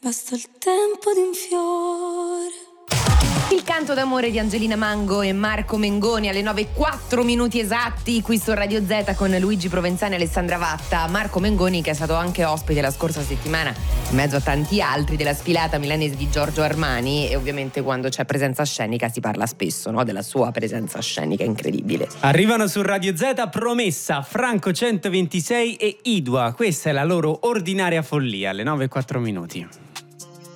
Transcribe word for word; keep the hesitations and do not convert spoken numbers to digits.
basta il tempo di un fiore. Il canto d'amore di Angelina Mango e Marco Mengoni alle nove e quattro minuti esatti qui su Radio Z con Luigi Provenzano e Alessandra Vatta. Marco Mengoni, che è stato anche ospite la scorsa settimana in mezzo a tanti altri della sfilata milanese di Giorgio Armani, e ovviamente quando c'è presenza scenica si parla spesso, no, della sua presenza scenica incredibile. Arrivano su Radio Z Promessa, Franco centoventisei e Idua. Questa è la loro ordinaria follia alle nove e quattro minuti.